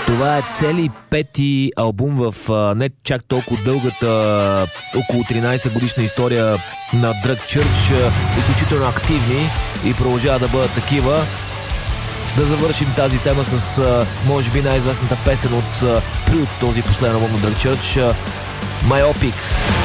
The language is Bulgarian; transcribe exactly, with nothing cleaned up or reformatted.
Това е цели пети албум в а, не чак толкова дългата, около тринайсет годишна история на Drug Church. Изключително активни и продължават да бъдат такива. Да завършим тази тема с а, може би най-известната песен от а, при този последен албум на Drug Church, а, Myopic.